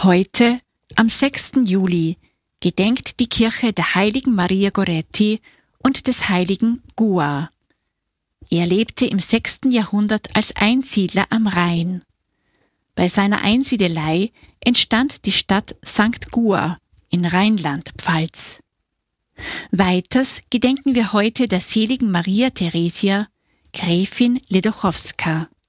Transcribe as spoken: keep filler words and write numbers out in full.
Heute, am sechsten Juli, gedenkt die Kirche der heiligen Maria Goretti und des heiligen Gua. Er lebte im sechsten Jahrhundert als Einsiedler am Rhein. Bei seiner Einsiedelei entstand die Stadt Sankt Gua in Rheinland-Pfalz. Weiters gedenken wir heute der seligen Maria Theresia, Gräfin Ledochowska.